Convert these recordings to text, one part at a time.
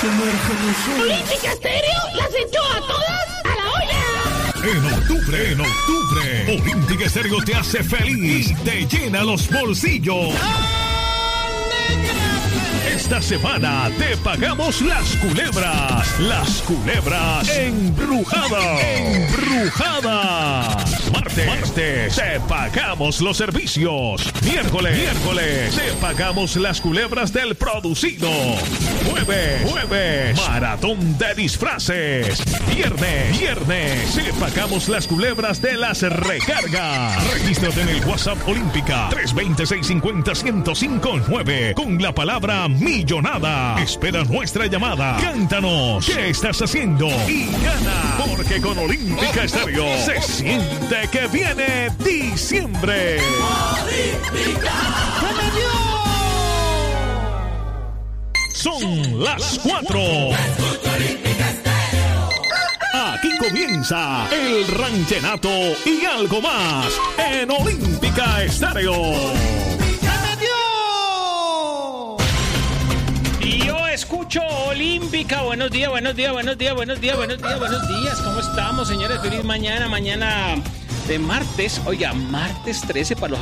Olímpica Estéreo las echó a todas a la olla. En octubre, Olímpica Estéreo te hace feliz y te llena los bolsillos. Esta semana te pagamos las culebras embrujadas. Martes te pagamos los servicios. Miércoles te pagamos las culebras del producido. Jueves maratón de disfraces. Viernes te pagamos las culebras de las recargas. Regístrate en el WhatsApp Olímpica 320-650-1059 con la palabra millonada. Espera nuestra llamada. Cántanos qué estás haciendo y gana, porque con Olímpica Estéreo se siente que viene diciembre. ¡Olímpica! Son las 4. Aquí comienza el ranchenato y algo más en Olímpica Estéreo. Escucho Olímpica, buenos días, ¿cómo estamos, señores? Feliz mañana de martes, oiga, martes 13 para los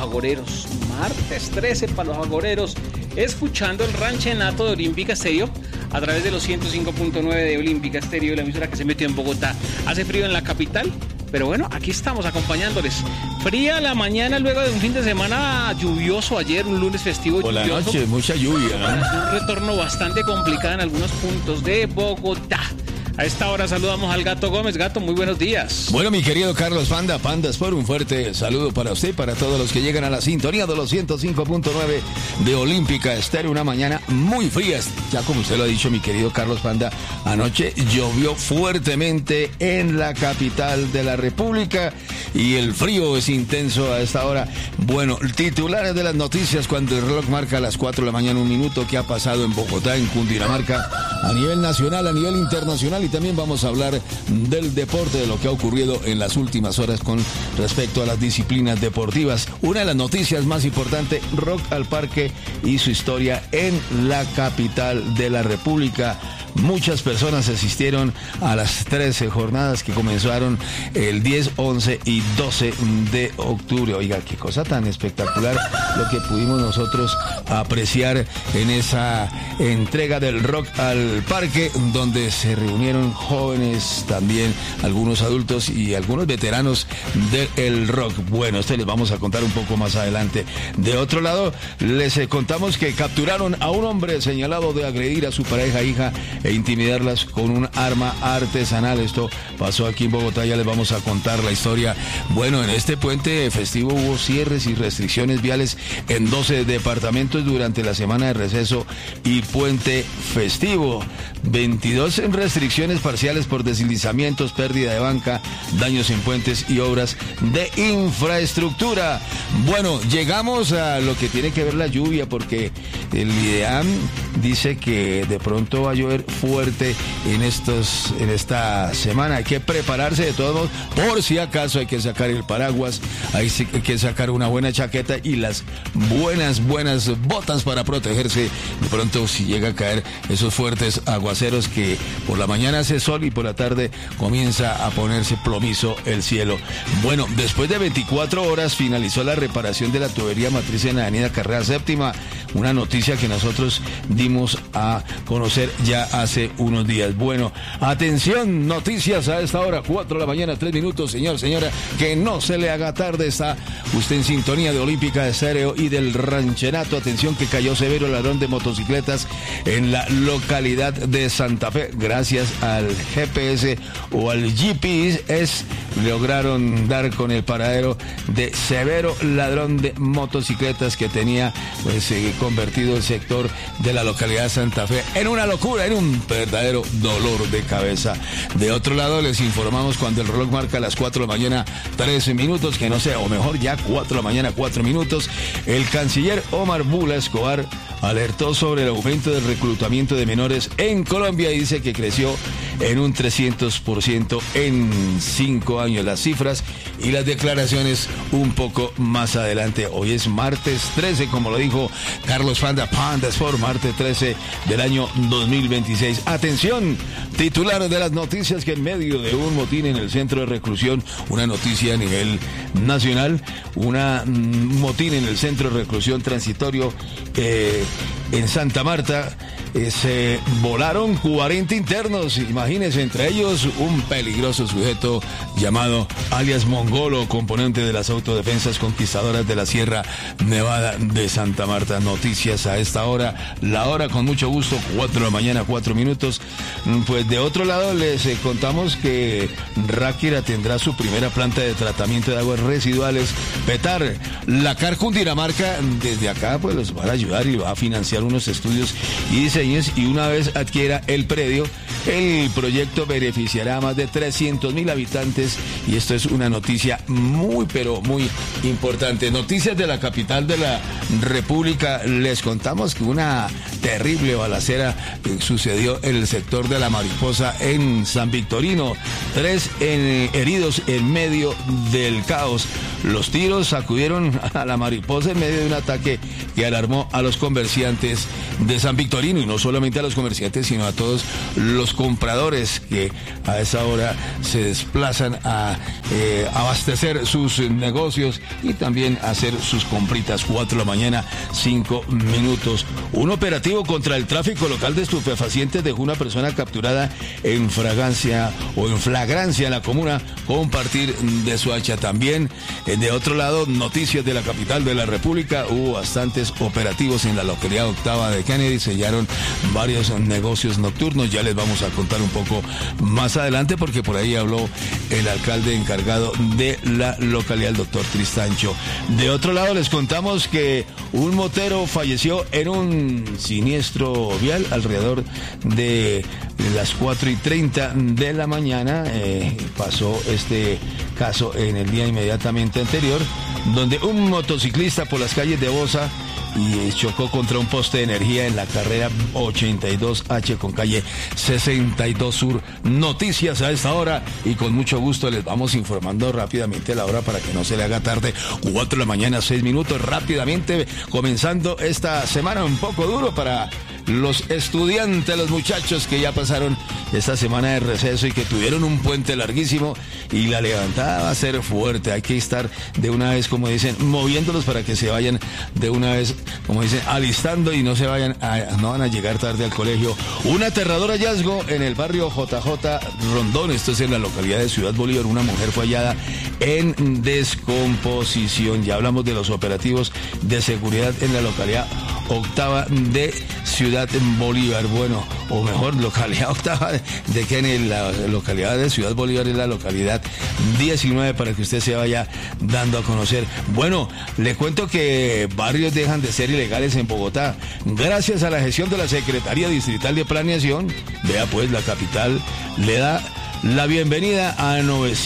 agoreros, escuchando el ranchenato de Olímpica Estéreo a través de los 105.9 de Olímpica Estéreo, la emisora que se metió en Bogotá. Hace frío en la capital, pero bueno, aquí estamos acompañándoles. Fría la mañana luego de un fin de semana lluvioso ayer, un lunes festivo por lluvioso. La noche, mucha lluvia. Un retorno bastante complicado en algunos puntos de Bogotá. A esta hora saludamos al Gato Gómez. Gato, muy buenos días. Bueno, mi querido Carlos Pandas, por un fuerte saludo para usted y para todos los que llegan a la sintonía de los 105.9 de Olímpica Estéreo. Una mañana muy fría, ya como usted lo ha dicho, mi querido Carlos Panda. Anoche llovió fuertemente en la capital de la República y el frío es intenso a esta hora. Bueno, titulares de las noticias cuando el reloj marca las 4 de la mañana, un minuto. ¿Qué ha pasado en Bogotá, en Cundinamarca, a nivel nacional, a nivel internacional? Y también vamos a hablar del deporte, de lo que ha ocurrido en las últimas horas con respecto a las disciplinas deportivas. Una de las noticias más importantes, Rock al Parque y su historia en la capital de la República. Muchas personas asistieron a las 13 jornadas que comenzaron el 10, 11 y 12 de octubre. Oiga, qué cosa tan espectacular lo que pudimos nosotros apreciar en esa entrega del Rock al Parque, donde se reunieron jóvenes, también algunos adultos y algunos veteranos del rock. Bueno, les vamos a contar un poco más adelante. De otro lado, les contamos que capturaron a un hombre señalado de agredir a su pareja, hija, e intimidarlas con un arma artesanal. Esto pasó aquí en Bogotá, ya les vamos a contar la historia. Bueno, en este puente festivo hubo cierres y restricciones viales en 12 departamentos durante la semana de receso y puente festivo. 22 restricciones parciales por deslizamientos, pérdida de banca, daños en puentes y obras de infraestructura. Bueno, llegamos a lo que tiene que ver la lluvia, porque el IDEAM dice que de pronto va a llover fuerte en esta semana. Hay que prepararse de todos modos, por si acaso hay que sacar el paraguas, hay que sacar una buena chaqueta y las buenas botas para protegerse de pronto si llega a caer esos fuertes aguaceros, que por la mañana hace sol y por la tarde comienza a ponerse plomizo el cielo. Bueno, después de 24 horas finalizó la reparación de la tubería matriz en la avenida Carrera Séptima, una noticia que nosotros dimos a conocer ya hace unos días. Bueno, atención, noticias a esta hora, 4 de la mañana, 3 minutos, señora, que no se le haga tarde. Está usted en sintonía de Olímpica Estéreo y del ranchenato. Atención, que cayó severo ladrón de motocicletas en la localidad de Santa Fe. Gracias al GPS o al GPS lograron dar con el paradero de severo ladrón de motocicletas que tenía convertido el sector de la localidad de Santa Fe en una locura, en un verdadero dolor de cabeza. De otro lado, les informamos cuando el reloj marca las 4 de la mañana 13 minutos, que no sé, o mejor ya 4 de la mañana 4 minutos, el canciller Omar Bula Escobar alertó sobre el aumento del reclutamiento de menores en Colombia y dice que creció en un 300% en 5 años. Las cifras y las declaraciones un poco más adelante. Hoy es martes 13, como lo dijo Carlos Panda Sport, martes 13 del año 2026. Atención, titulares de las noticias, que en medio de un motín en el centro de reclusión, una noticia a nivel nacional, un motín en el centro de reclusión transitorio en Santa Marta, se volaron 40 internos, imagínense, entre ellos un peligroso sujeto llamado alias Mongolo, componente de las autodefensas conquistadoras de la Sierra Nevada de Santa Marta. Noticias a esta hora, la hora con mucho gusto, 4 de la mañana, 4 minutos. Pues de otro lado les contamos que Ráquira tendrá su primera planta de tratamiento de aguas residuales. Petar, la CAR Cundinamarca, desde acá pues los va a ayudar y va a financiar unos estudios y diseños, y una vez adquiera el predio, el proyecto beneficiará a más de 300,000 habitantes, y esto es una noticia muy pero muy importante. Noticias de la capital de la República, les contamos que una terrible balacera sucedió en el sector de La Mariposa en San Victorino. 3 heridos en medio del caos. Los tiros sacudieron a La Mariposa en medio de un ataque que alarmó a los comerciantes de San Victorino, y no solamente a los comerciantes, sino a todos los compradores que a esa hora se desplazan a abastecer sus negocios y también hacer sus compritas. 4 de la mañana, 5 minutos. Un operativo contra el tráfico local de estupefacientes dejó una persona capturada en flagrancia en la comuna con partir de su hacha. También, de otro lado, noticias de la capital de la República, hubo bastantes operativos en la localidad octava de Kennedy, sellaron varios negocios nocturnos. Ya les vamos a contar un poco más adelante, porque por ahí habló el alcalde encargado de la localidad, el doctor Tristancho. De otro lado les contamos que un motero falleció en un siniestro vial alrededor de las 4:30 de la mañana. Pasó este caso en el día inmediatamente anterior, donde un motociclista por las calles de Bosa y chocó contra un poste de energía en la carrera 82H con calle 62 Sur. Noticias a esta hora, y con mucho gusto les vamos informando rápidamente la hora para que no se le haga tarde. 4 de la mañana, 6 minutos, rápidamente comenzando esta semana un poco duro para los estudiantes, los muchachos que ya pasaron esta semana de receso y que tuvieron un puente larguísimo, y la levantada va a ser fuerte. Hay que estar de una vez, como dicen, moviéndolos para que se vayan de una vez, como dicen, alistando y no van a llegar tarde al colegio. Un aterrador hallazgo en el barrio JJ Rondón, esto es en la localidad de Ciudad Bolívar. Una mujer fue hallada en descomposición. Ya hablamos de los operativos de seguridad en la localidad octava de Ciudad Bolívar. Bueno, o mejor, localidad octava de Kennedy. La localidad de Ciudad Bolívar es la localidad 19, para que usted se vaya dando a conocer. Bueno, le cuento que barrios dejan de ser ilegales en Bogotá gracias a la gestión de la Secretaría Distrital de Planeación. Vea pues, la capital le da la bienvenida a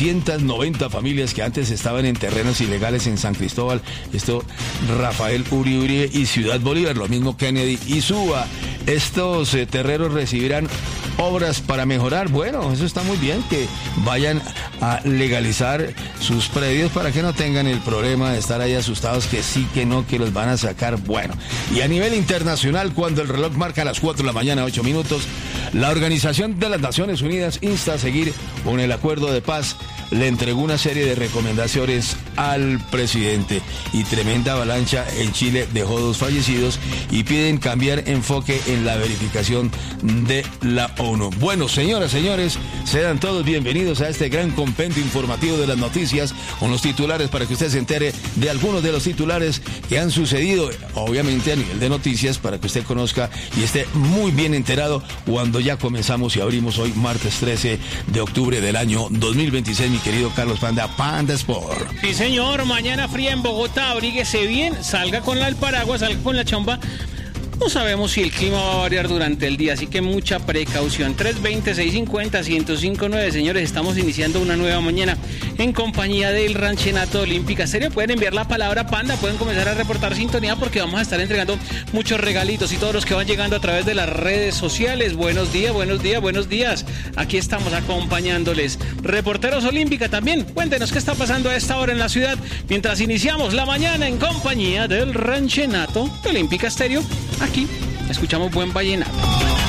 990 familias que antes estaban en terrenos ilegales en San Cristóbal, esto Rafael Uribe y Ciudad Bolívar, lo mismo Kennedy y Suba. Estos terrenos recibirán obras para mejorar. Bueno, eso está muy bien, que vayan a legalizar sus predios para que no tengan el problema de estar ahí asustados que sí, que no, que los van a sacar. Bueno, y a nivel internacional, cuando el reloj marca las 4 de la mañana, 8 minutos, la Organización de las Naciones Unidas insta a seguir con el acuerdo de paz. Le entregó una serie de recomendaciones al presidente, y tremenda avalancha en Chile dejó 2 fallecidos y piden cambiar enfoque en la verificación de la ONU. Bueno, señoras, señores, sean todos bienvenidos a este gran compendio informativo de las noticias, con los titulares para que usted se entere de algunos de los titulares que han sucedido, obviamente a nivel de noticias, para que usted conozca y esté muy bien enterado cuando ya comenzamos y abrimos hoy martes 13 de octubre del año 2026. Mi querido Carlos Panda Sport. Sí, señor, mañana fría en Bogotá, abríguese bien, salga con el paraguas, salga con la chomba. No sabemos si el clima va a variar durante el día, así que mucha precaución. 320-650-1059, señores, estamos iniciando una nueva mañana en compañía del Ranchenato Olímpica Estéreo. Pueden enviar la palabra panda, pueden comenzar a reportar sintonía porque vamos a estar entregando muchos regalitos y todos los que van llegando a través de las redes sociales. Buenos días, buenos días, buenos días. Aquí estamos acompañándoles. Reporteros Olímpica también, cuéntenos qué está pasando a esta hora en la ciudad mientras iniciamos la mañana en compañía del Ranchenato Olímpica Estéreo. Aquí escuchamos buen vallenato.